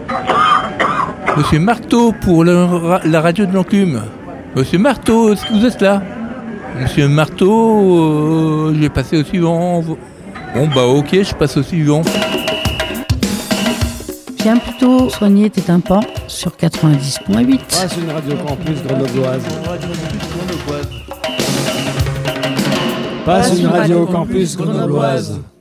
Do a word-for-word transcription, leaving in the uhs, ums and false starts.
Monsieur Marteau pour le, la radio de l'Enclume. Monsieur Marteau, est-ce que vous êtes là? Monsieur Marteau, euh, je vais passer au suivant. Bon bah ok, je passe au suivant. Viens plutôt soigner tes tympans sur quatre-vingt-dix point huit. Ah, c'est une radio campus grenobloise. Passe une radio campus grenobloise.